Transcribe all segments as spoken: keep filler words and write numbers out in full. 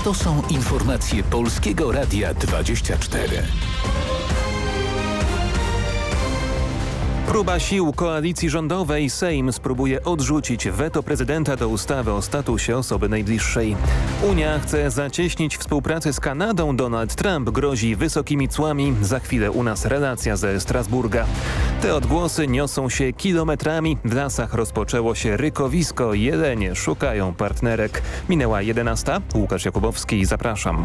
To są informacje Polskiego Radia dwadzieścia cztery. Próba sił koalicji rządowej. Sejm spróbuje odrzucić weto prezydenta do ustawy o statusie osoby najbliższej. Unia chce zacieśnić współpracę z Kanadą. Donald Trump grozi wysokimi cłami. Za chwilę u nas relacja ze Strasburga. Te odgłosy niosą się kilometrami. W lasach rozpoczęło się rykowisko. Jelenie szukają partnerek. Minęła jedenasta. Łukasz Jakubowski, zapraszam.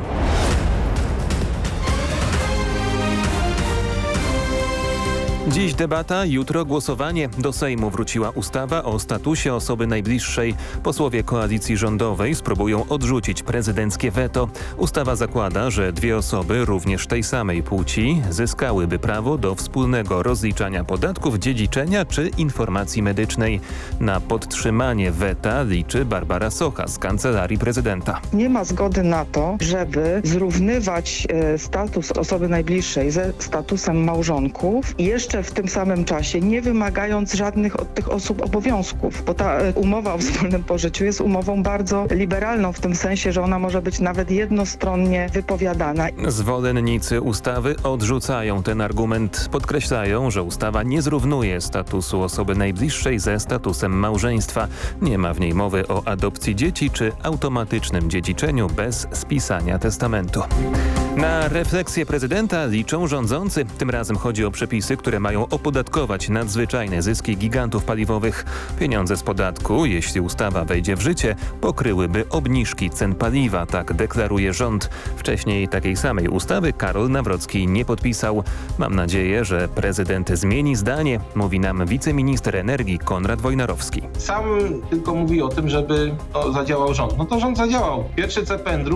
Dziś debata, jutro głosowanie. Do Sejmu wróciła ustawa o statusie osoby najbliższej. Posłowie koalicji rządowej spróbują odrzucić prezydenckie weto. Ustawa zakłada, że dwie osoby również tej samej płci zyskałyby prawo do wspólnego rozliczania podatków, dziedziczenia czy informacji medycznej. Na podtrzymanie weta liczy Barbara Socha z Kancelarii Prezydenta. Nie ma zgody na to, żeby zrównywać e, status osoby najbliższej ze statusem małżonków i jeszcze w tym samym czasie, nie wymagając żadnych od tych osób obowiązków, bo ta umowa o wspólnym pożyciu jest umową bardzo liberalną w tym sensie, że ona może być nawet jednostronnie wypowiadana. Zwolennicy ustawy odrzucają ten argument. Podkreślają, że ustawa nie zrównuje statusu osoby najbliższej ze statusem małżeństwa. Nie ma w niej mowy o adopcji dzieci czy automatycznym dziedziczeniu bez spisania testamentu. Na refleksję prezydenta liczą rządzący. Tym razem chodzi o przepisy, które mają opodatkować nadzwyczajne zyski gigantów paliwowych. Pieniądze z podatku, jeśli ustawa wejdzie w życie, pokryłyby obniżki cen paliwa, tak deklaruje rząd. Wcześniej takiej samej ustawy Karol Nawrocki nie podpisał. Mam nadzieję, że prezydent zmieni zdanie, mówi nam wiceminister energii Konrad Wojnarowski. Sam tylko mówi o tym, żeby to zadziałał rząd. No to rząd zadziałał. Pierwszy C P N, drugi